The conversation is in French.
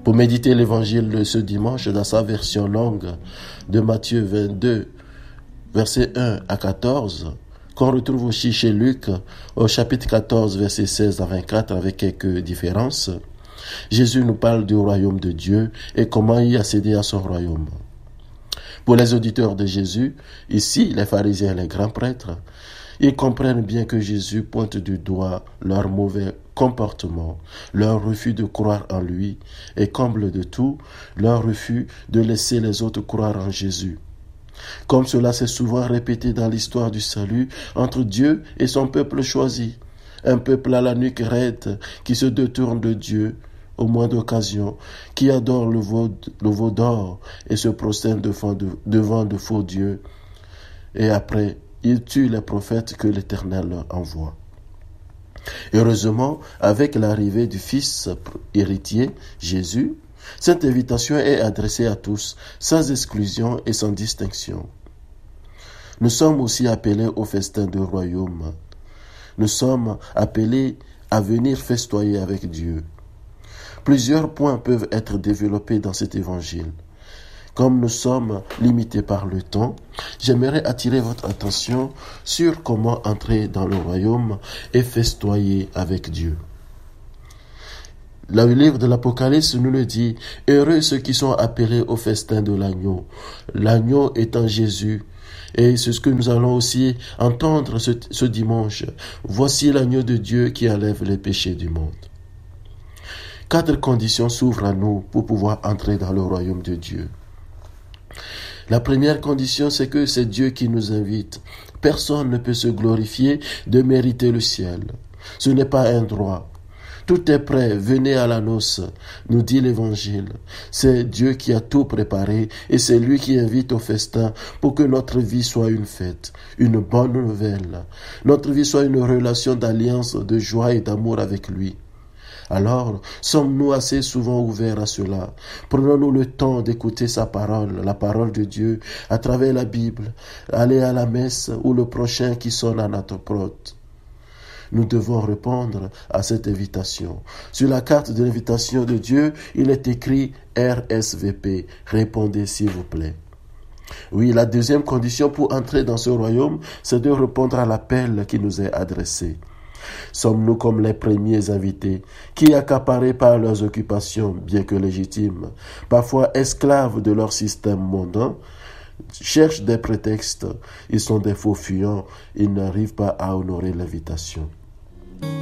Pour méditer l'évangile de ce dimanche dans sa version longue de Matthieu 22, versets 1 à 14, qu'on retrouve aussi chez Luc au chapitre 14, versets 16 à 24 avec quelques différences, Jésus nous parle du royaume de Dieu et comment y accéder à son royaume. Pour les auditeurs de Jésus, ici les pharisiens et les grands prêtres, ils comprennent bien que Jésus pointe du doigt leur mauvais comportement, leur refus de croire en lui et comble de tout, leur refus de laisser les autres croire en Jésus. Comme cela s'est souvent répété dans l'histoire du salut entre Dieu et son peuple choisi, un peuple à la nuque raide qui se détourne de Dieu au moins d'occasion, qui adore le veau d'or et se prosterne devant de faux dieux, et après, il tue les prophètes que l'Éternel leur envoie. Heureusement, avec l'arrivée du Fils héritier, Jésus, cette invitation est adressée à tous, sans exclusion et sans distinction. Nous sommes aussi appelés au festin du royaume. Nous sommes appelés à venir festoyer avec Dieu. Plusieurs points peuvent être développés dans cet évangile. Comme nous sommes limités par le temps, j'aimerais attirer votre attention sur comment entrer dans le royaume et festoyer avec Dieu. Le livre de l'Apocalypse nous le dit, « Heureux ceux qui sont appelés au festin de l'agneau ». L'agneau étant Jésus. Et c'est ce que nous allons aussi entendre ce dimanche. « Voici l'agneau de Dieu qui enlève les péchés du monde ». 4 conditions s'ouvrent à nous pour pouvoir entrer dans le royaume de Dieu. La première condition, c'est que c'est Dieu qui nous invite. Personne ne peut se glorifier de mériter le ciel. Ce n'est pas un droit. Tout est prêt, venez à la noce, nous dit l'Évangile. C'est Dieu qui a tout préparé et c'est lui qui invite au festin pour que notre vie soit une fête, une bonne nouvelle. Notre vie soit une relation d'alliance, de joie et d'amour avec lui. Alors, sommes-nous assez souvent ouverts à cela? Prenons-nous le temps d'écouter sa parole, la parole de Dieu, à travers la Bible, aller à la messe ou le prochain qui sonne à notre porte. Nous devons répondre à cette invitation. Sur la carte de l'invitation de Dieu, il est écrit RSVP. Répondez s'il vous plaît. Oui, la deuxième condition pour entrer dans ce royaume, c'est de répondre à l'appel qui nous est adressé. Sommes-nous comme les premiers invités, qui, accaparés par leurs occupations, bien que légitimes, parfois esclaves de leur système mondain, cherchent des prétextes, ils sont des faux fuyants, ils n'arrivent pas à honorer l'invitation.